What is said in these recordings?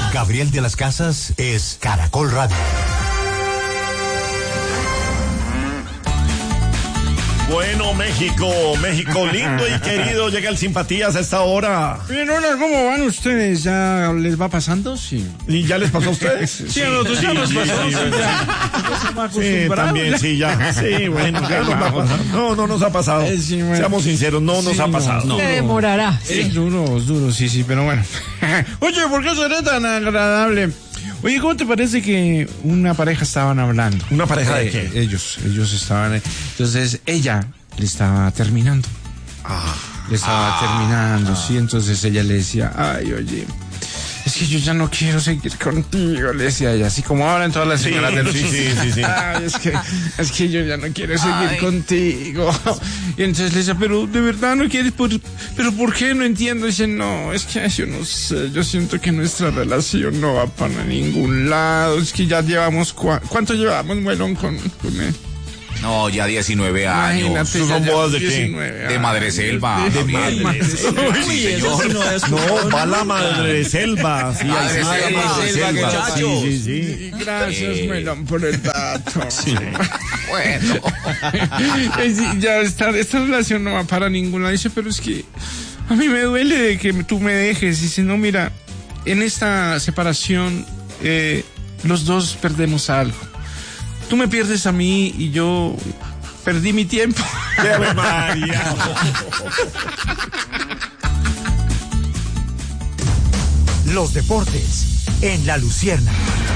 Gabriel de las Casas es Caracol Radio. Bueno, México lindo y querido, llega el Simpatías a esta hora. Bien, hola, ¿cómo van ustedes? ¿Ya les va pasando? Sí. ¿Y ya les pasó a ustedes? Sí, a nosotros ya nos pasó. Sí, también, sí, ya. Sí, bueno, ya nos va a pasar. No nos ha pasado. Sí, bueno. Seamos sinceros, no nos ha pasado. Se demorará. Es duro, sí, pero bueno. Oye, ¿por qué seré tan agradable? Oye, ¿cómo te parece que una pareja estaban hablando? ¿Una pareja de qué? Ellos estaban... Entonces, ella le estaba terminando. Le estaba terminando, sí. Entonces ella le decía, ay, oye, es que yo ya no quiero seguir contigo, le decía ella, así como hablan todas las señoras del sí. Ay, es que yo ya no quiero seguir contigo. Y entonces le decía, pero de verdad no quieres, pero ¿por qué? No entiendo. Y dice, no, es que yo no sé, yo siento que nuestra relación no va para ningún lado. Es que ya llevamos, ¿cuánto llevamos, Muelón, con él? No, ya 19 años. Imagínate, ¿Son bodas de qué? De Madreselva. De Gabriel. Madreselva. Sí, señor. No, va la Madreselva. Sí, Madreselva, sí. Gracias, Melón, por el dato. Sí. Bueno. Ya esta relación no va para ninguna. Dice, pero es que a mí me duele de que tú me dejes. Dice, no, mira, en esta separación los dos perdemos algo. Tú me pierdes a mí y yo perdí mi tiempo. ¡Qué María! Los deportes en La Luciérnaga.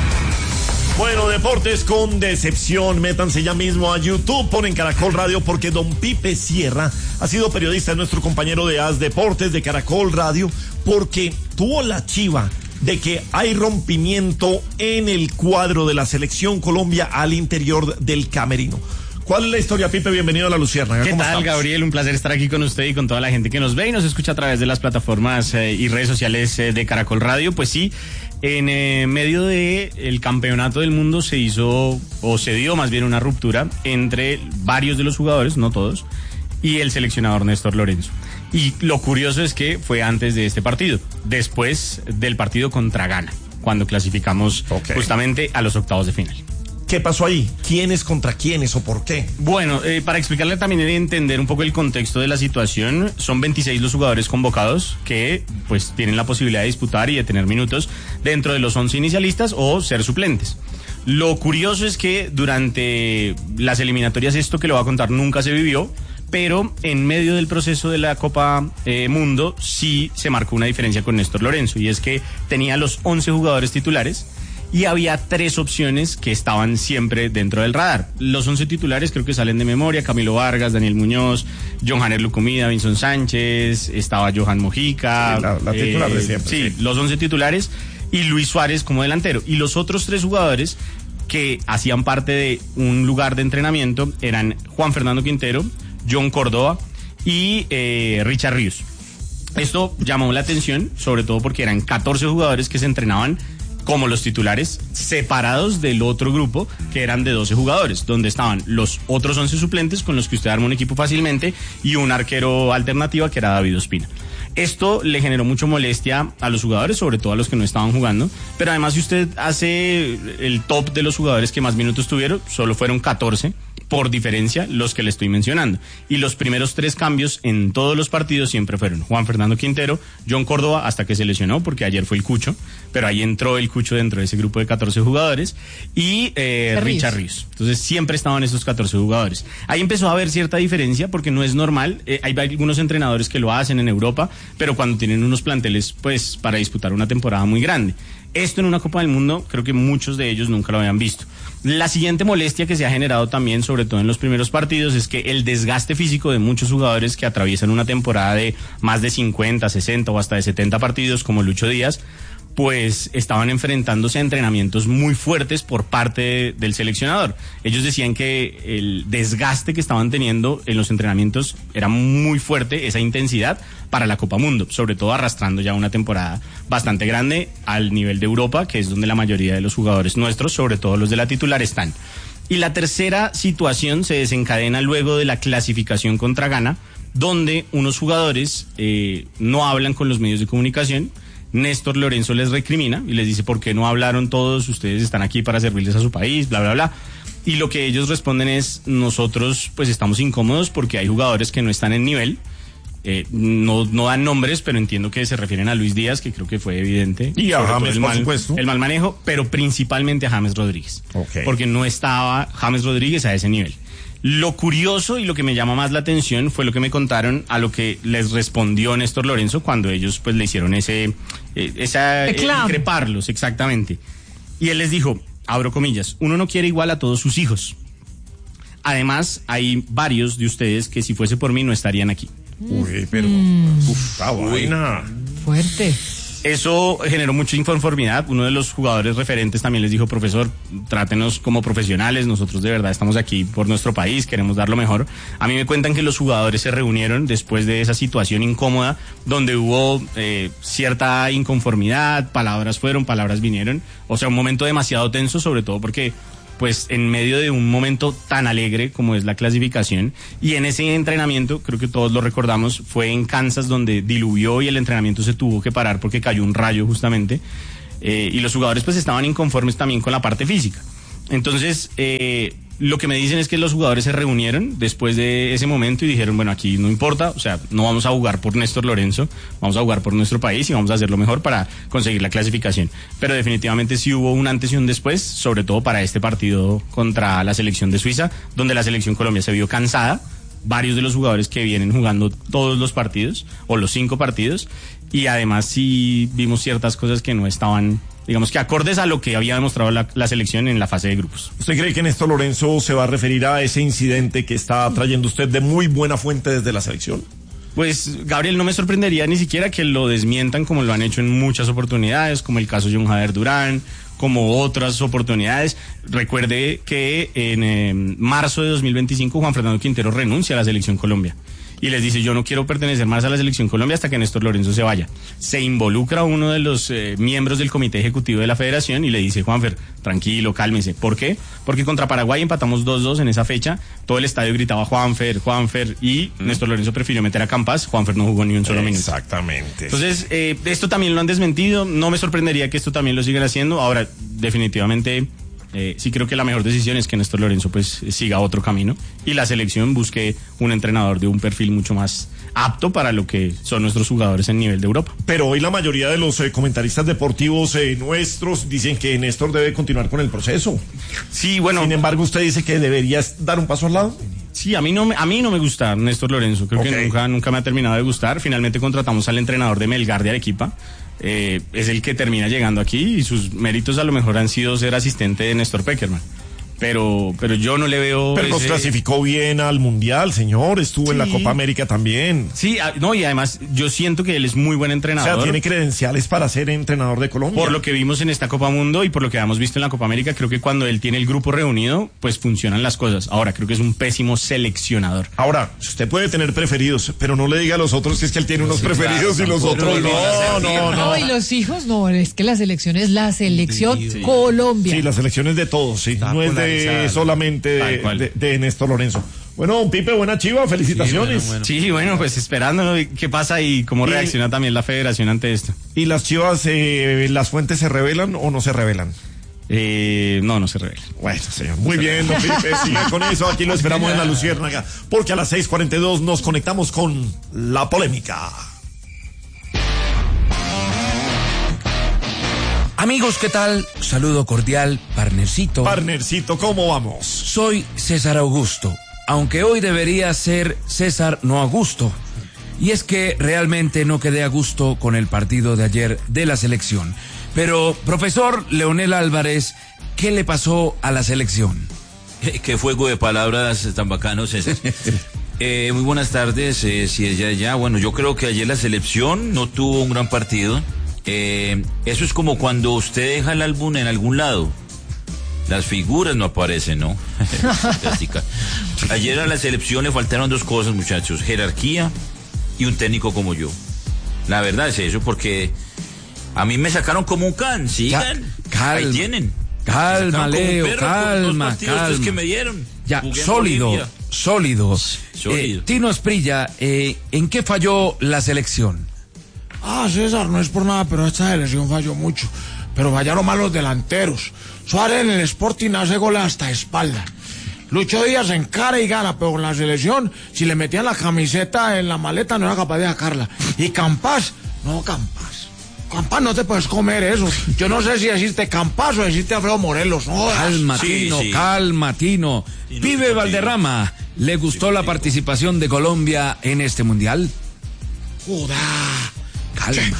Bueno, deportes con decepción. Métanse ya mismo a YouTube, ponen Caracol Radio, porque don Pipe Sierra ha sido periodista, nuestro compañero de AS Deportes de Caracol Radio, porque tuvo la chiva de que hay rompimiento en el cuadro de la selección Colombia al interior del camerino. ¿Cuál es la historia, Pipe? Bienvenido a La Luciérnaga. ¿Qué tal, estamos? Gabriel? Un placer estar aquí con usted y con toda la gente que nos ve y nos escucha a través de las plataformas y redes sociales de Caracol Radio. Pues sí, en medio del campeonato del mundo se dio más bien una ruptura entre varios de los jugadores, no todos, y el seleccionador Néstor Lorenzo. Y lo curioso es que fue antes de este partido, después del partido contra Ghana, cuando clasificamos justamente a los octavos de final. ¿Qué pasó ahí? ¿Quiénes contra quiénes o por qué? Bueno, para explicarle también y entender un poco el contexto de la situación, son 26 los jugadores convocados que pues tienen la posibilidad de disputar y de tener minutos dentro de los 11 inicialistas o ser suplentes. Lo curioso es que durante las eliminatorias, esto que le voy a contar nunca se vivió, pero en medio del proceso de la Copa Mundo sí se marcó una diferencia con Néstor Lorenzo, y es que tenía los 11 jugadores titulares y había 3 opciones que estaban siempre dentro del radar. Los 11 titulares creo que salen de memoria: Camilo Vargas, Daniel Muñoz, John Janer Lucumida, Vinson Sánchez, estaba Johan Mojica. La titular de siempre. Sí, los 11 titulares y Luis Suárez como delantero. Y los otros 3 jugadores que hacían parte de un lugar de entrenamiento eran Juan Fernando Quintero, John Córdoba y Richard Ríos. Esto llamó la atención, sobre todo porque eran 14 jugadores que se entrenaban como los titulares, separados del otro grupo que eran de 12 jugadores, donde estaban los otros 11 suplentes con los que usted arma un equipo fácilmente y un arquero alternativa que era David Ospina. Esto le generó mucha molestia a los jugadores, sobre todo a los que no estaban jugando, pero además si usted hace el top de los jugadores que más minutos tuvieron, solo fueron 14, por diferencia los que le estoy mencionando. Y los primeros 3 cambios en todos los partidos siempre fueron Juan Fernando Quintero, John Córdoba, hasta que se lesionó, porque ayer fue el Cucho, pero ahí entró el Cucho dentro de ese grupo de 14 jugadores, y Richard Ríos. Entonces siempre estaban esos 14 jugadores. Ahí empezó a haber cierta diferencia, porque no es normal. Hay algunos entrenadores que lo hacen en Europa, pero cuando tienen unos planteles pues para disputar una temporada muy grande. Esto en una Copa del Mundo, creo que muchos de ellos nunca lo habían visto. La siguiente molestia que se ha generado también, sobre todo en los primeros partidos, es que el desgaste físico de muchos jugadores que atraviesan una temporada de más de 50, 60 o hasta de 70 partidos, como Lucho Díaz, pues estaban enfrentándose a entrenamientos muy fuertes por parte del seleccionador. Ellos decían que el desgaste que estaban teniendo en los entrenamientos era muy fuerte, esa intensidad, para la Copa Mundo, sobre todo arrastrando ya una temporada bastante grande al nivel de Europa, que es donde la mayoría de los jugadores nuestros, sobre todo los de la titular, están. Y la tercera situación se desencadena luego de la clasificación contra Ghana, donde unos jugadores no hablan con los medios de comunicación, Néstor Lorenzo les recrimina y les dice, ¿por qué no hablaron todos? Ustedes están aquí para servirles a su país, bla, bla, bla. Y lo que ellos responden es, nosotros pues estamos incómodos porque hay jugadores que no están en nivel. No dan nombres, pero entiendo que se refieren a Luis Díaz, que creo que fue evidente. Y a James, por supuesto. El mal manejo, pero principalmente a James Rodríguez. Okay. Porque no estaba James Rodríguez a ese nivel. Lo curioso y lo que me llama más la atención fue lo que me contaron a lo que les respondió Néstor Lorenzo cuando ellos pues le hicieron increparlos, exactamente. Y él les dijo, abro comillas, uno no quiere igual a todos sus hijos. Además, hay varios de ustedes que si fuese por mí no estarían aquí. Uy, pero... Esta vaina. Fuerte. Eso generó mucha inconformidad. Uno de los jugadores referentes también les dijo, profesor, trátenos como profesionales, nosotros de verdad estamos aquí por nuestro país, queremos dar lo mejor. A mí me cuentan que los jugadores se reunieron después de esa situación incómoda, donde hubo cierta inconformidad, palabras fueron, palabras vinieron. O sea, un momento demasiado tenso, sobre todo porque pues en medio de un momento tan alegre como es la clasificación, y en ese entrenamiento, creo que todos lo recordamos, fue en Kansas donde diluvió y el entrenamiento se tuvo que parar porque cayó un rayo justamente, y los jugadores pues estaban inconformes también con la parte física. Entonces, lo que me dicen es que los jugadores se reunieron después de ese momento y dijeron, bueno, aquí no importa, o sea, no vamos a jugar por Néstor Lorenzo, vamos a jugar por nuestro país y vamos a hacer lo mejor para conseguir la clasificación. Pero definitivamente sí hubo un antes y un después, sobre todo para este partido contra la selección de Suiza, donde la selección Colombia se vio cansada, varios de los jugadores que vienen jugando todos los partidos, o los 5 partidos, y además sí vimos ciertas cosas que no estaban, digamos que acordes a lo que había demostrado la selección en la fase de grupos. ¿Usted cree que Néstor Lorenzo se va a referir a ese incidente que está trayendo usted de muy buena fuente desde la selección? Pues, Gabriel, no me sorprendería ni siquiera que lo desmientan como lo han hecho en muchas oportunidades, como el caso de John Jader Durán, como otras oportunidades. Recuerde que en marzo de 2025 Juan Fernando Quintero renuncia a la selección Colombia. Y les dice, yo no quiero pertenecer más a la selección Colombia hasta que Néstor Lorenzo se vaya. Se involucra uno de los miembros del comité ejecutivo de la federación y le dice, Juanfer, tranquilo, cálmese. ¿Por qué? Porque contra Paraguay empatamos 2-2 en esa fecha. Todo el estadio gritaba Juanfer, Juanfer, y Néstor Lorenzo prefirió meter a Campas. Juanfer no jugó ni un solo minuto. Exactamente. Entonces, esto también lo han desmentido. No me sorprendería que esto también lo sigan haciendo. Ahora, definitivamente... sí creo que la mejor decisión es que Néstor Lorenzo pues siga otro camino y la selección busque un entrenador de un perfil mucho más apto para lo que son nuestros jugadores en nivel de Europa. Pero hoy la mayoría de los comentaristas deportivos nuestros dicen que Néstor debe continuar con el proceso. Sí, bueno. Sin embargo, usted dice que deberías dar un paso al lado. Sí, a mí no me gusta Néstor Lorenzo. Creo que nunca me ha terminado de gustar. Finalmente contratamos al entrenador de Melgar de Arequipa. Es el que termina llegando aquí y sus méritos a lo mejor han sido ser asistente de Néstor Peckerman. Pero yo no le veo... Pero nos clasificó bien al Mundial, señor. Estuvo en la Copa América también. Sí, no, y además yo siento que él es muy buen entrenador. O sea, tiene credenciales para ser entrenador de Colombia. Por lo que vimos en esta Copa Mundo y por lo que hemos visto en la Copa América, creo que cuando él tiene el grupo reunido, pues funcionan las cosas. Ahora, creo que es un pésimo seleccionador. Ahora, usted puede tener preferidos, pero no le diga a los otros que es que él tiene unos preferidos y los otros no. No, y los hijos no, es que la selección es la selección Colombia. Sí, la selección es de todos, sí. No es de solamente de Néstor Lorenzo. Bueno, don Pipe, buena chiva, felicitaciones. Bueno. Sí, bueno, pues esperando qué pasa y cómo reacciona también la federación ante esto. ¿Y las chivas, las fuentes se revelan o no se revelan? No se revelan. Bueno, señor, muy bien, don Pipe, sigue con eso, aquí lo esperamos en la Luciérnaga, porque a las 6:42 nos conectamos con la polémica. Amigos, ¿qué tal? Saludo cordial, partnercito. Partnercito, ¿cómo vamos? Soy César Augusto, aunque hoy debería ser César No Augusto. Y es que realmente no quedé a gusto con el partido de ayer de la selección. Pero, profesor Leonel Álvarez, ¿qué le pasó a la selección? Qué fuego de palabras tan bacano, César. Muy buenas tardes, si es ya. Bueno, yo creo que ayer la selección no tuvo un gran partido. Eso es como cuando usted deja el álbum en algún lado, las figuras no aparecen, ¿no? Fantástica. Ayer a la selección le faltaron 2 cosas, muchachos: jerarquía y un técnico como yo. La verdad es eso, porque a mí me sacaron como un can. Sigan, calma, ahí tienen. Calma, Leo, calma. Que me dieron. Ya, sólido. Tino Asprilla, ¿en qué falló la selección? César, no es por nada, pero esta selección falló mucho. Pero fallaron mal los delanteros. Suárez en el Sporting hace goles hasta espalda. Lucho Díaz encara y gana, pero con la selección, si le metían la camiseta en la maleta, no era capaz de sacarla. Y Campas, Campas, no te puedes comer eso. Yo no sé si existe Campas o existe Alfredo Morelos. No, calma, Tino, calma, Tino. Pibe Valderrama, ¿le gustó la participación de Colombia en este mundial? Joda. Calma.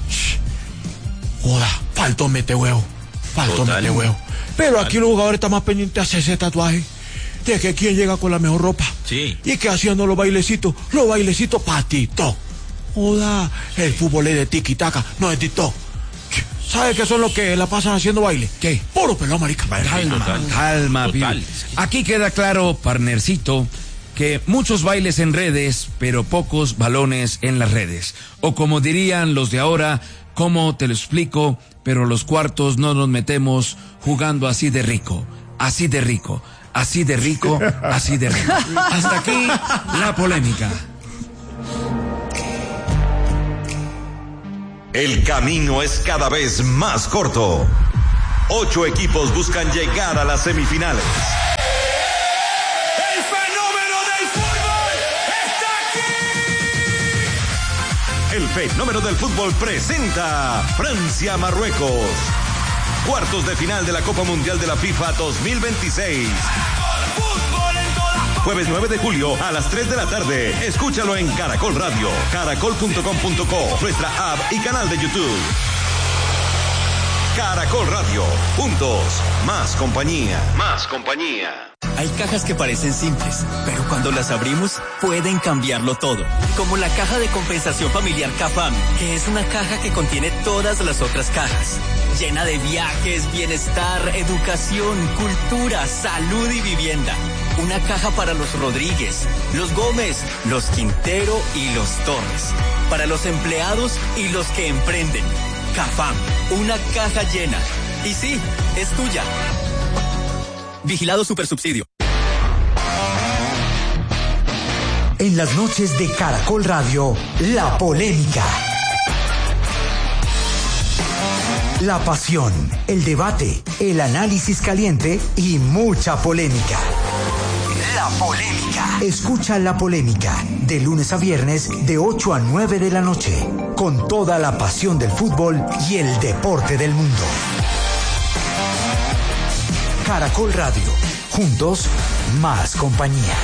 Joda, faltó mete huevo. Pero aquí los jugadores están más pendientes de hacer ese tatuaje. De que quién llega con la mejor ropa. Sí. Y que haciendo los bailecitos patito. Joda, el fútbol es de tiki-taka, no de TikTok. ¿Sabe qué son los que la pasan haciendo baile? ¿Qué? Puro pelón, marica. Calma, Pibe. Aquí queda claro, partnercito, que muchos bailes en redes, pero pocos balones en las redes. O como dirían los de ahora, ¿cómo te lo explico? Pero los cuartos no nos metemos jugando así de rico. Así de rico. Hasta aquí la polémica. El camino es cada vez más corto. 8 equipos buscan llegar a las semifinales. ¡El fenómeno del fútbol está aquí! El fenómeno del fútbol presenta Francia-Marruecos. Cuartos de final de la Copa Mundial de la FIFA 2026. Jueves 9 de julio a las 3 de la tarde. Escúchalo en Caracol Radio, caracol.com.co, nuestra app y canal de YouTube. Caracol Radio, juntos, más compañía. Hay cajas que parecen simples, pero cuando las abrimos pueden cambiarlo todo. Como la caja de compensación familiar CAFAM, que es una caja que contiene todas las otras cajas. Llena de viajes, bienestar, educación, cultura, salud y vivienda. Una caja para los Rodríguez, los Gómez, los Quintero y los Torres. Para los empleados y los que emprenden. CAFAM, una caja llena. Y sí, es tuya. Vigilado Supersubsidio. En las noches de Caracol Radio, la polémica. La pasión, el debate, el análisis caliente y mucha polémica. La polémica. Escucha La Polémica de lunes a viernes de 8 a 9 de la noche con toda la pasión del fútbol y el deporte del mundo. Caracol Radio. Juntos, más compañía.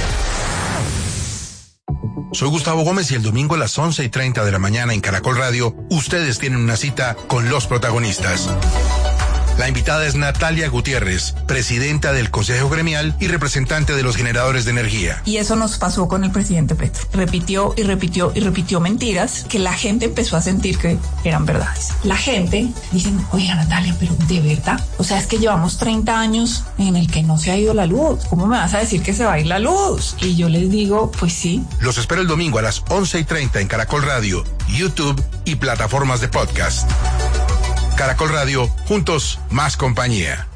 Soy Gustavo Gómez y el domingo a las 11:30 de la mañana en Caracol Radio, ustedes tienen una cita con los protagonistas. La invitada es Natalia Gutiérrez, presidenta del Consejo Gremial y representante de los generadores de energía. Y eso nos pasó con el presidente Petro. Repitió mentiras que la gente empezó a sentir que eran verdades. La gente dice, oiga Natalia, pero ¿de verdad? O sea, es que llevamos 30 años en el que no se ha ido la luz. ¿Cómo me vas a decir que se va a ir la luz? Y yo les digo, pues sí. Los espero el domingo a las 11:30 en Caracol Radio, YouTube y plataformas de podcast. Caracol Radio, juntos, más compañía.